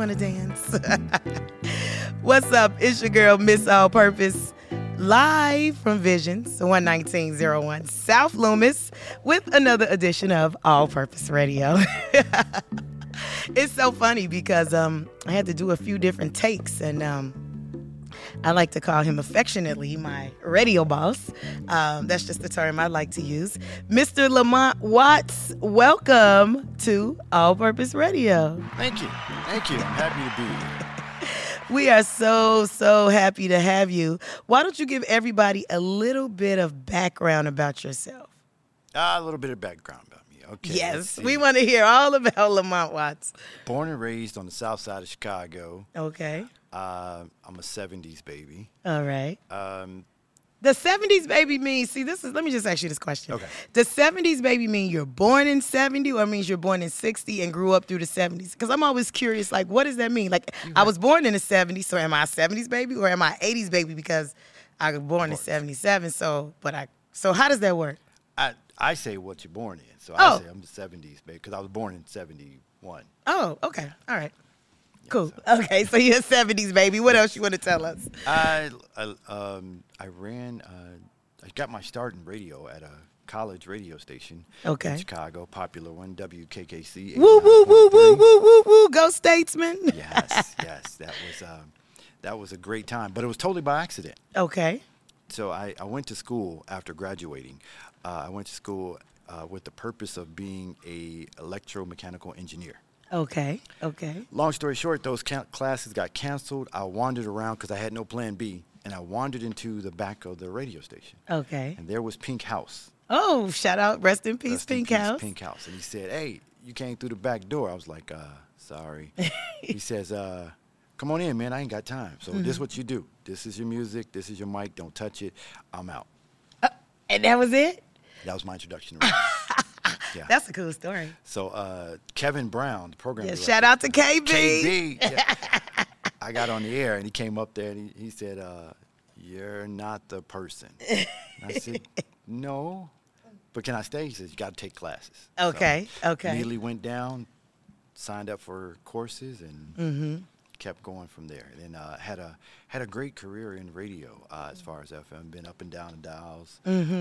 want to dance. What's up? It's your girl, Miss All Purpose, live from Visions 11901 South Loomis with another edition of All Purpose Radio. It's so funny because I had to do a few different takes, and I like to call him affectionately my radio boss. That's just the term I like to use. Mr. Lamont Watts, welcome to All Purpose Radio. Thank you. Thank you. I'm happy to be here. We are so happy to have you. Why don't you give everybody a little bit of background about yourself? A little bit of background about me. Okay. Yes, we want to hear all about Lamont Watts. Born and raised on the south side of Chicago. Okay. I'm a 70s baby. All right. The 70s baby means, let me just ask you this question. Okay. Does 70s baby mean you're born in 70 or means you're born in 60 and grew up through the 70s? Because I'm always curious, like, what does that mean? Like, I was born in the 70s, so am I a 70s baby or am I an 80s baby because I was born in 77? So how does that work? I say what you're born in. So Oh. I say I'm the 70s baby because I was born in 71. Oh, okay. All right. Yeah, Cool. so- Okay, so you're a 70s baby. What else you want to tell us? I got my start in radio at a college radio station Okay. in Chicago, popular one, WKKC. Woo, woo, woo, woo, 89.3. woo, woo, woo. Go Statesman. Yes, that was a great time, but it was totally by accident. Okay. So I went to school after graduating. I went to school with the purpose of being a electromechanical engineer. Okay. Long story short, those classes got canceled. I wandered around because I had no plan B, and I wandered into the back of the radio station. Okay. And there was Pink House. Oh, shout out. Rest in peace, Rest in Pink peace, House. Pink House. And he said, "Hey, you came through the back door." I was like, sorry. He says, "Come on in, man. I ain't got time. So this is what you do. This is your music. This is your mic. Don't touch it. I'm out." And that was it? That was my introduction to radio. Yeah. That's a cool story. So Kevin Brown, the program Yeah, director. shout out to KB. KB. Yeah. I got on the air, and he came up there, and he said, "You're not the person." And I said, "No, but can I stay?" He says, "You got to take classes." Okay. So immediately went down, signed up for courses, and kept going from there. And then had a great career in radio as far as FM. Been up and down the dials.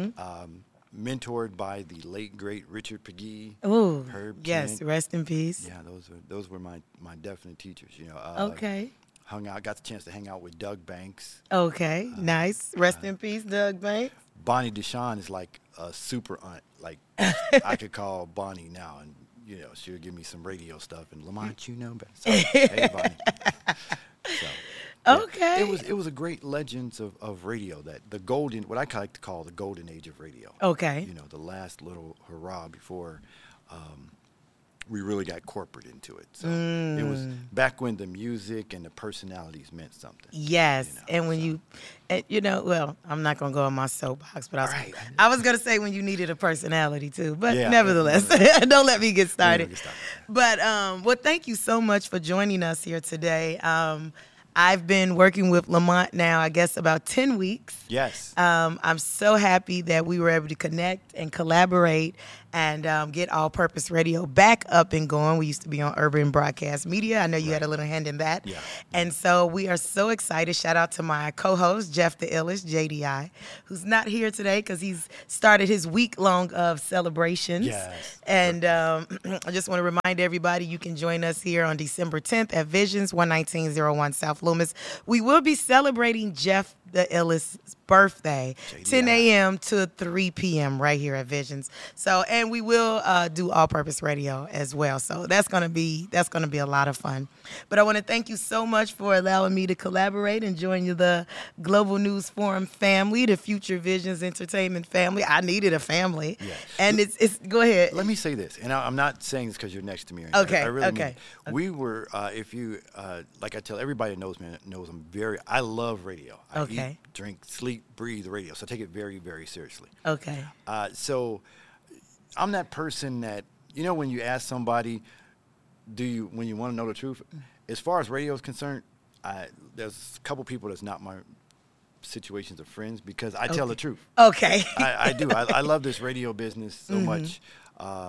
Mentored by the late great Richard Pegee. Ooh, Herb yes. Kent. Rest in peace. Yeah, those were my definite teachers. Okay. Got the chance to hang out with Doug Banks. Okay. Nice. Rest in peace, Doug Banks. Bonnie DeShawn is like a super aunt. Like I could call Bonnie now, and she'll give me some radio stuff. And Lamont, better. So, hey, Bonnie. So, yeah, Okay. it was a great legends of radio, that the golden, what I like to call the golden age of radio. Okay. The last little hurrah before we really got corporate into it. So it was back when the music and the personalities meant something. Yes. And when well, I'm not going to go on my soapbox, but Right. I was going to say when you needed a personality too. But Yeah. nevertheless, don't let me get started. Get started. But, well, thank you so much for joining us here today. I've been working with Lamont now, I guess, about 10 weeks. Yes. I'm so happy that we were able to connect and collaborate and get All Purpose Radio back up and going. We used to be on Urban Broadcast Media. I know you had a little hand in that. Yeah. And so we are so excited. Shout out to my co-host, Jeff the Illest, JDI, who's not here today because he's started his week-long of celebrations. Yes. And I just want to remind everybody you can join us here on December 10th at Visions 11901 South Loomis. We will be celebrating Jeff the Illest's birthday, JDI. 10 a.m. to 3 p.m. right here at Visions. So, and we will do All Purpose Radio as well. So that's gonna be a lot of fun. But I want to thank you so much for allowing me to collaborate and join you, the Global News Forum family, the Future Visions Entertainment family. I needed a family, Yes. and it's go ahead. Let me say this, and I'm not saying this because you're next to me. Or anything. Okay, I really okay. mean, we were, if you, like I tell everybody that knows me, I love radio. I Okay. eat, drink, sleep, breathe radio. So I take it very, very seriously. Okay. So I'm that person that, when you ask somebody, when you want to know the truth, as far as radio is concerned, there's a couple people that's not my situations of friends because I tell the truth. Okay. I do. I love this radio business so much.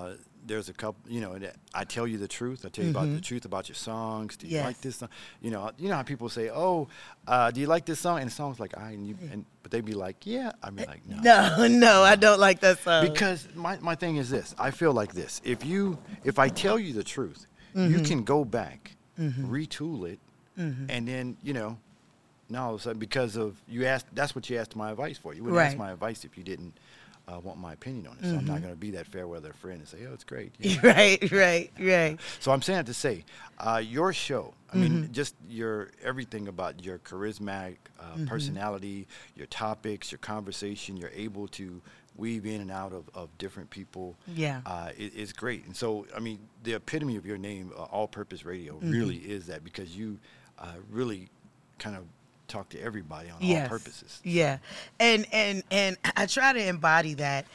there's a couple, that I tell you the truth. I tell you about the truth about your songs. Do you like this song? You know how people say, "Oh, do you like this song?" And the song's like, but they be like, "Yeah." I mean, like, no. No, I don't like that song. Because my thing is this. I feel like this. If I tell you the truth, you can go back, retool it, and then, now all of a sudden, because of that's what you asked my advice for. You wouldn't ask my advice if you didn't want my opinion on it. So I'm not going to be that fair weather friend and say, "Oh, it's great." Right. So I'm saying that to say, your show, I mean, just everything about your charismatic personality, your topics, your conversation, you're able to weave in and out of different people. Yeah. It's great. And so, I mean, the epitome of your name, All Purpose Radio, really is that, because you really kind of talk to everybody on all purposes. Yeah. And I try to embody that.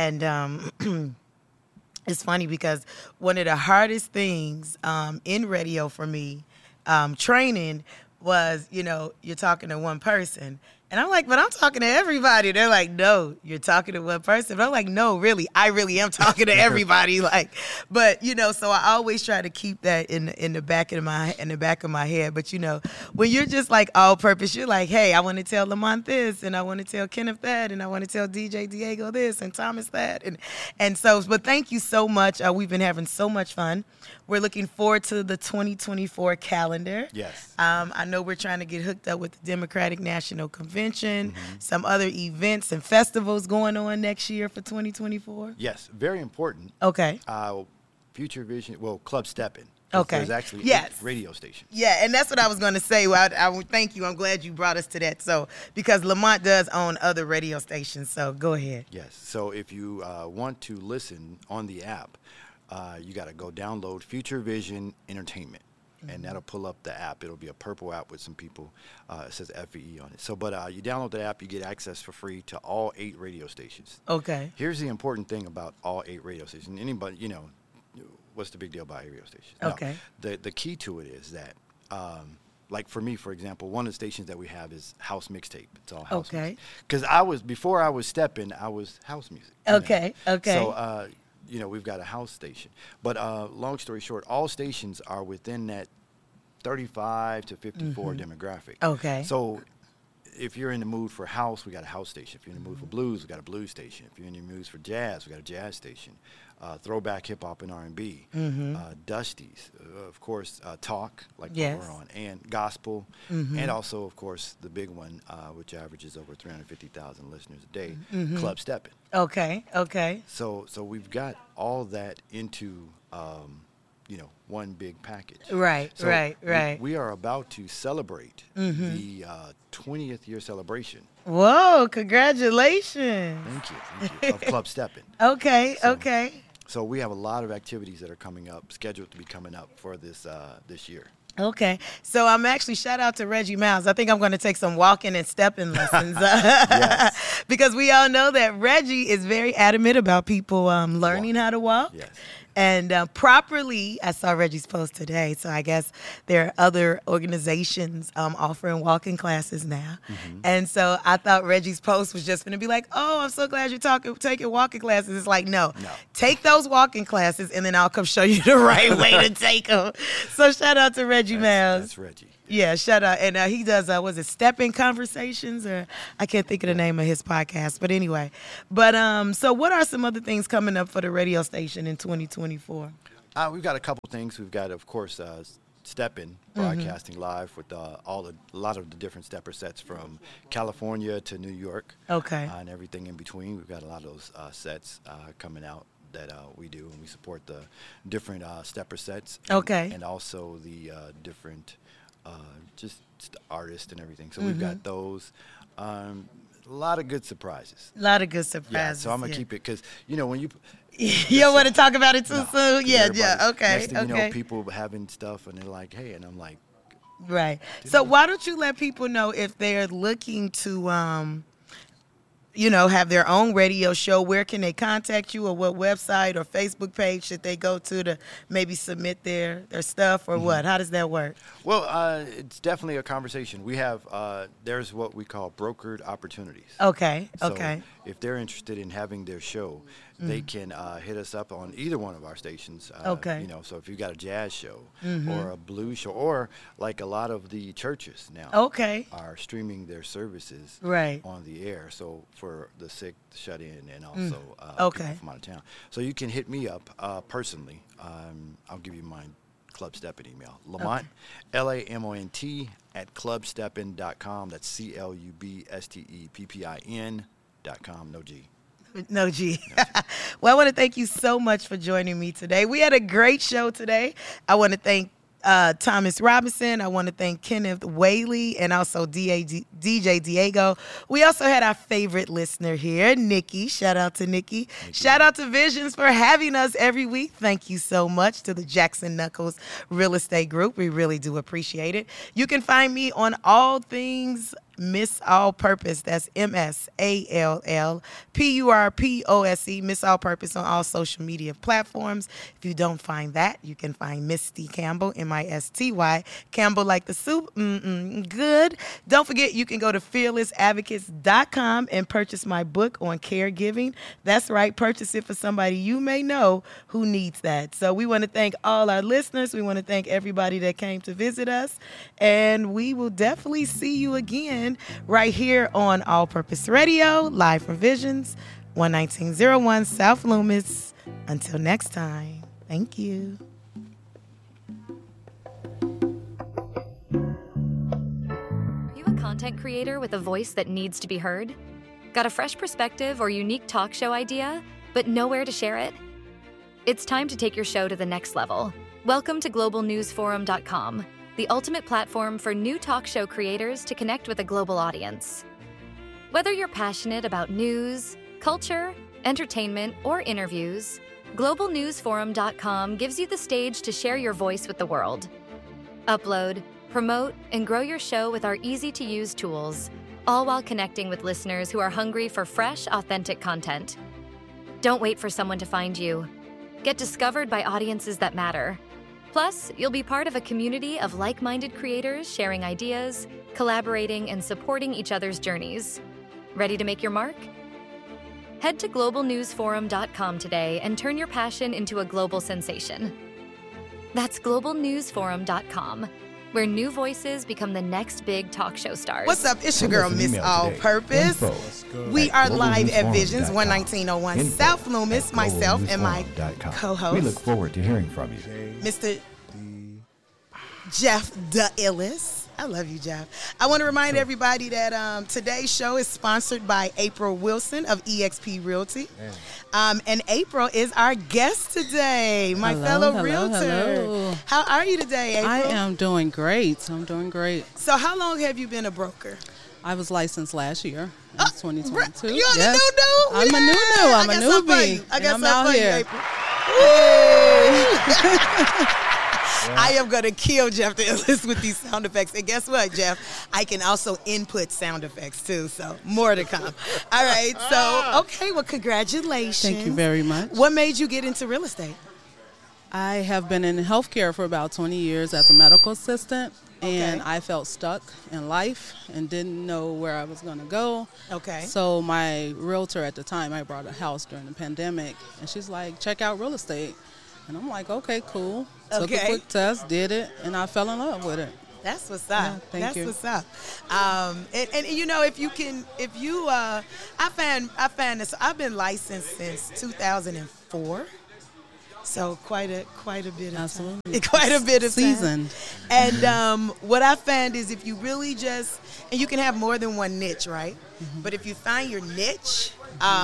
And it's funny because one of the hardest things in radio for me, training, was, you're talking to one person. And I'm like, but I'm talking to everybody. They're like, no, you're talking to one person. But I'm like, no, really, I really am talking to everybody. But so I always try to keep that in the back of my head. But when you're just like all purpose, you're like, hey, I want to tell Lamont this, and I want to tell Kenneth that, and I want to tell DJ Diego this, and Thomas that, and so. But thank you so much. We've been having so much fun. We're looking forward to the 2024 calendar. Yes. I know we're trying to get hooked up with the Democratic National Convention, some other events and festivals going on next year for 2024. Yes, very important. Okay. Future Vision, Club Steppin'. Okay. There's actually 8 radio stations. Yeah, and that's what I was going to say. Well, I would thank you. I'm glad you brought us to that. So, because Lamont does own other radio stations, so go ahead. Yes. So if you want to listen on the app, you got to go download Future Vision Entertainment, and that'll pull up the app. It'll be a purple app with some people. It says FVE on it. So, but you download the app, you get access for free to all 8 radio stations. Okay. Here's the important thing about all 8 radio stations. Anybody, what's the big deal about 8 radio stations? Okay. No, the key to it is that, like for me, for example, one of the stations that we have is House Mixtape. It's all house music. Because before I was stepping, I was house music. Okay. So, we've got a house station. But long story short, all stations are within that 35 to 54 demographic. Okay. So if you're in the mood for house, we got a house station. If you're in the mood for blues, we got a blues station. If you're in the mood for jazz, we got a jazz station. Throwback hip hop and R&B, Dusties, of course, talk like what we're on, and gospel, and also, of course, the big one, which averages over 350,000 listeners a day, Club Steppin'. Okay. So we've got all that into one big package. Right. We are about to celebrate the 20th year celebration. Whoa! Congratulations. Thank you. Of Club Steppin'. Okay. So we have a lot of activities that are coming up, scheduled to be coming up for this year. Okay. So I'm actually, shout out to Reggie Miles. I think I'm going to take some walking and stepping lessons. Yes. Because we all know that Reggie is very adamant about people learning how to walk. Yes. And properly, I saw Reggie's post today, so I guess there are other organizations offering walking classes now. And so I thought Reggie's post was just going to be like, oh, I'm so glad you're taking walking classes. It's like, no, take those walking classes, and then I'll come show you the right way to take them. So shout out to Reggie Miles. That's Reggie. Yeah, shout out. And he does, was it Stepping Conversations? Or I can't think of the name of his podcast. But anyway. But so what are some other things coming up for the radio station in 2024? We've got a couple things. We've got, of course, Steppin', broadcasting live with a lot of the different stepper sets from California to New York. Okay. And everything in between. We've got a lot of those sets coming out that we do. And we support the different stepper sets. And also the different... just artists and everything. So we've got those. A lot of good surprises. Yeah, so I'm going to keep it because, when you... You don't want to talk about it too soon? Yeah, okay. Next thing you know, people having stuff and they're like, hey, and I'm like... Right. So why don't you let people know if they're looking to... have their own radio show, where can they contact you, or what website or Facebook page should they go to maybe submit their stuff, or what? How does that work? Well, it's definitely a conversation. We have, there's what we call brokered opportunities. Okay. So if they're interested in having their show, they can hit us up on either one of our stations. Okay. You know, so if you got a jazz show or a blues show, or like a lot of the churches now Okay. are streaming their services Right. on the air. So for the sick, the shut in, and also Okay. people from out of town. So you can hit me up personally. I'll give you my Club Steppin email. Lamont, LAMONT at clubsteppin.com. That's CLUBSTEPPIN.com. No G. No G. Well, I want to thank you so much for joining me today. We had a great show today. I want to thank Thomas Robinson. I want to thank Kenneth Whaley and also DJ Diego. We also had our favorite listener here, Nikki. Shout out to Nikki. Shout out to Visions for having us every week. Thank you so much to the Jackson Knuckles Real Estate Group. We really do appreciate it. You can find me on all things Miss All Purpose. That's MSALLPURPOSE. Miss All Purpose on all social media platforms. If you don't find that, you can find Misty Campbell, MISTY. Campbell like the soup. Good. Don't forget, you can go to fearlessadvocates.com and purchase my book on caregiving. That's right. Purchase it for somebody you may know who needs that. So we want to thank all our listeners. We want to thank everybody that came to visit us. And we will definitely see you again right here on All Purpose Radio, live from Visions, 11901 South Loomis. Until next time, thank you. Are you a content creator with a voice that needs to be heard? Got a fresh perspective or unique talk show idea, but nowhere to share it? It's time to take your show to the next level. Welcome to globalnewsforum.com, the ultimate platform for new talk show creators to connect with a global audience. Whether you're passionate about news, culture, entertainment, or interviews, globalnewsforum.com gives you the stage to share your voice with the world. Upload, promote, and grow your show with our easy-to-use tools, all while connecting with listeners who are hungry for fresh, authentic content. Don't wait for someone to find you. Get discovered by audiences that matter. Plus, you'll be part of a community of like-minded creators sharing ideas, collaborating, and supporting each other's journeys. Ready to make your mark? Head to globalnewsforum.com today and turn your passion into a global sensation. That's globalnewsforum.com, where new voices become the next big talk show stars. What's up? It's your girl, Miss All Purpose. We are live at Visions, 11901 South Loomis, myself and my co-host. We look forward to hearing from you. Mr. Jeff the Illis. I love you, Jeff. I want to remind everybody that today's show is sponsored by April Wilson of eXp Realty. And April is our guest today, my fellow realtor. Hello. How are you today, April? I am doing great. I'm doing great. So how long have you been a broker? I was licensed last year. It's 2022. You're the new dude? I'm a new dude. I'm a newbie. I got I'm out something for you, here. April. I am going to kill Jeff the Illis with these sound effects. And guess what, Jeff? I can also input sound effects, too. So more to come. All right. So, okay. Well, congratulations. Thank you very much. What made you get into real estate? I have been in healthcare for about 20 years as a medical assistant. And I felt stuck in life and didn't know where I was going to go. Okay. So my realtor at the time, I bought a house during the pandemic. And she's like, check out real estate. And I'm like, okay, cool. Took a quick test, did it, and I fell in love with it. That's what's up. Yeah, thank you. That's what's up. And you know, I found this. I've been licensed since 2004. So quite a bit of Absolutely. time. Quite a bit of seasoned. Time. And what I found is if you really and you can have more than one niche, right? Mm-hmm. But if you find your niche,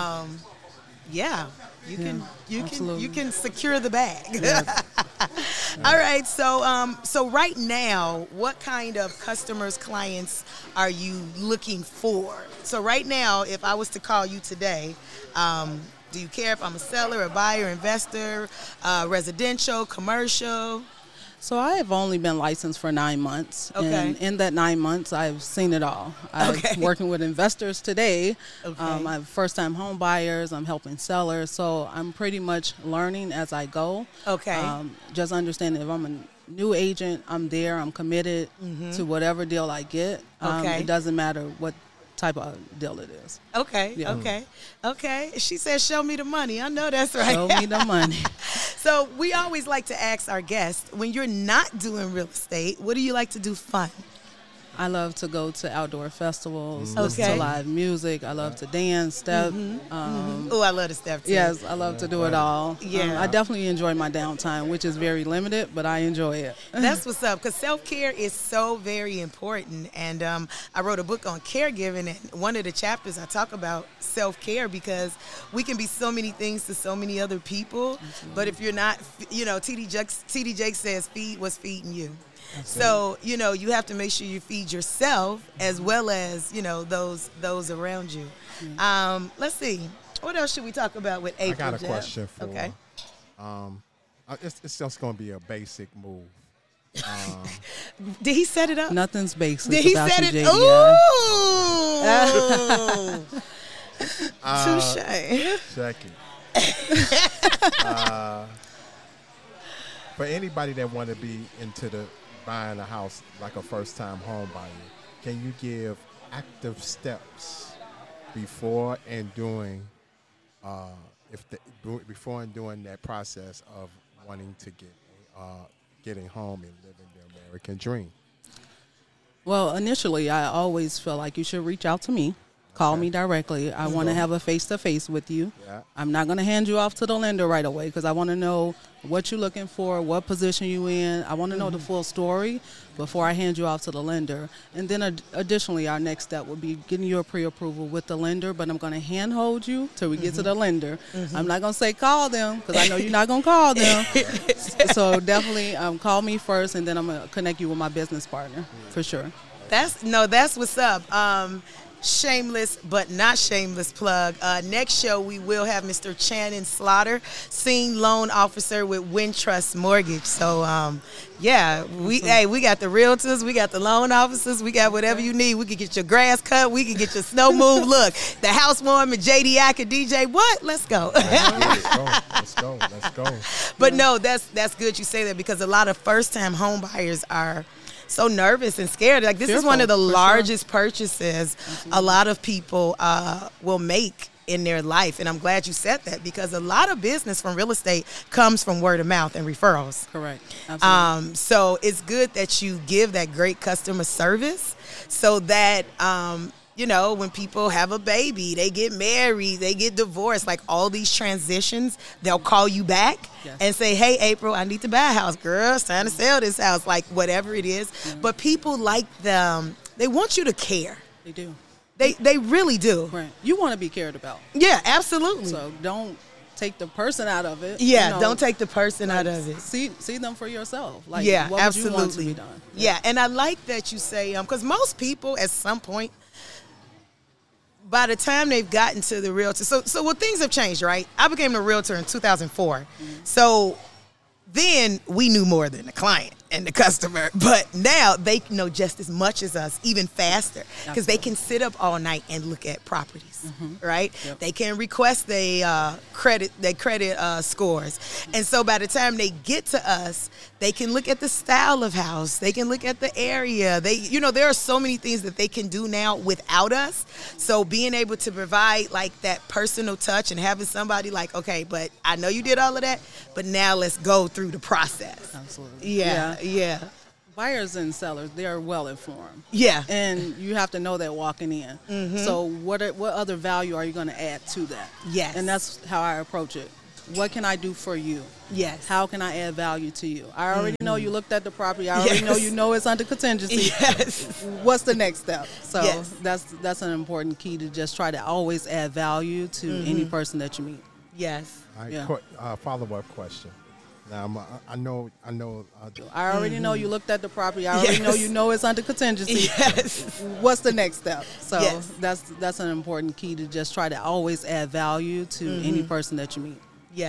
you can secure the bag. Yes. All right. So right now, what kind of customers, clients are you looking for? So right now, if I was to call you today, do you care if I'm a seller, a buyer, investor, residential, commercial? So I have only been licensed for 9 months. Okay. And in that 9 months, I've seen it all. I'm working with investors today. Okay. I have first-time home buyers. I'm helping sellers. So I'm pretty much learning as I go. Okay. Just understanding if I'm a new agent, I'm there. I'm committed to whatever deal I get. Okay. It doesn't matter what type of deal it is. Okay, Yeah. okay. She said, show me the money. I know that's right. Show me the money. So we always like to ask our guests, when you're not doing real estate, what do you like to do fun? I love to go to outdoor festivals, Okay. listen to live music. I love to dance, step. Oh, I love the step too. Yes, I love to do it all. Yeah. I definitely enjoy my downtime, which is very limited, but I enjoy it. That's what's up, because self-care is so very important. And I wrote a book on caregiving, and one of the chapters I talk about self-care, because we can be so many things to so many other people. But if you're not, T.D. Jakes says, feed what's feeding you. So, you have to make sure you feed yourself as well as, those around you. Let's see. What else should we talk about with April? I got a question for Okay. It's just going to be a basic move. Did he set it up? Nothing's basic Did he about set you, it? JDI. Ooh. Touche. Second. For anybody that want to be into the buying a house like a first-time home buyer, can you give active steps before and during before and during that process of wanting to getting home and living the American dream? Well, initially, I always feel like you should reach out to me. Call me directly. I want to have a face-to-face with you. Yeah. I'm not going to hand you off to the lender right away because I want to know what you're looking for, what position you in. I want to know the full story before I hand you off to the lender. And then additionally, our next step would be getting your pre-approval with the lender, but I'm going to handhold you till we get to the lender. I'm not going to say call them because I know you're not going to call them. So definitely call me first, and then I'm going to connect you with my business partner for sure. That's what's up. Shameless but not shameless plug. Next show we will have Mr. Channing Slaughter, scene loan officer with Wintrust Mortgage. So we got the realtors, we got the loan officers, we got whatever you need. We can get your grass cut, we can get your snow moved. Look, the housewarming, JDI can DJ. What? Let's go. Let's go. But no, that's good you say that, because a lot of first time home buyers are so nervous and scared. Like, this is one of the largest purchases a lot of people will make in their life. And I'm glad you said that, because a lot of business from real estate comes from word of mouth and referrals. Correct. Absolutely. So it's good that you give that great customer service so that, when people have a baby, they get married, they get divorced, like all these transitions, they'll call you back and say, hey, April, I need to buy a house. Girl, it's time to sell this house, like whatever it is. But people like them. They want you to care. They do. They really do. Right. You want to be cared about. Yeah, absolutely. So don't take the person out of it. Yeah, don't take the person out of it. See them for yourself. Like, yeah, what absolutely. would you want to be done? Yeah, and I like that you say, because most people at some point, by the time they've gotten to the realtor, so things have changed, right? I became a realtor in 2004. So then we knew more than the client and the customer, but now they know just as much as us, even faster, because they can sit up all night and look at properties, right? Yep. They can request their credit scores, and so by the time they get to us, they can look at the style of house, they can look at the area. There are so many things that they can do now without us. So being able to provide like that personal touch and having somebody like, okay, but I know you did all of that, but now let's go through the process. Absolutely. Yeah. Buyers and sellers, they are well informed. Yeah. And you have to know that walking in. So what other value are you going to add to that? Yes. And that's how I approach it. What can I do for you? Yes. How can I add value to you? I already know you looked at the property. I already know it's under contingency. Yes. What's the next step? So yes. that's an important key, to just try to always add value to any person that you meet. Yes. All right, follow-up question. Now, I know. I already know you looked at the property. I already know it's under contingency. Yes. What's the next step? So yes. that's an important key, to just try to always add value to any person that you meet.